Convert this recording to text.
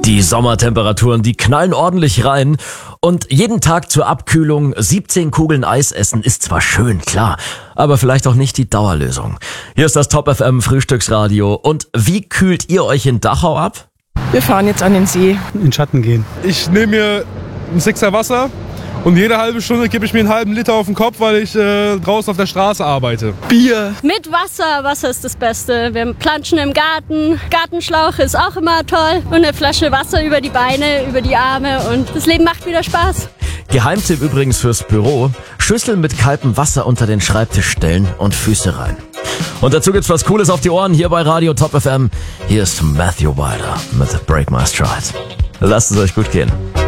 Die Sommertemperaturen, die knallen ordentlich rein und jeden Tag zur Abkühlung 17 Kugeln Eis essen ist zwar schön, klar, aber vielleicht auch nicht die Dauerlösung. Hier ist das Top FM Frühstücksradio und wie kühlt ihr euch in Dachau ab? Wir fahren jetzt an den See. In den Schatten gehen. Ich nehme mir einen Sixer Wasser und jede halbe Stunde gebe ich mir einen halben Liter auf den Kopf, weil ich draußen auf der Straße arbeite. Bier. Mit Wasser. Wasser ist das Beste. Wir planschen im Garten. Gartenschlauch ist auch immer toll. Und eine Flasche Wasser über die Beine, über die Arme und das Leben macht wieder Spaß. Geheimtipp übrigens fürs Büro: Schüssel mit kaltem Wasser unter den Schreibtisch stellen und Füße rein. Und dazu gibt's was Cooles auf die Ohren hier bei Radio Top FM. Hier ist Matthew Wilder mit Break My Stride. Lasst es euch gut gehen.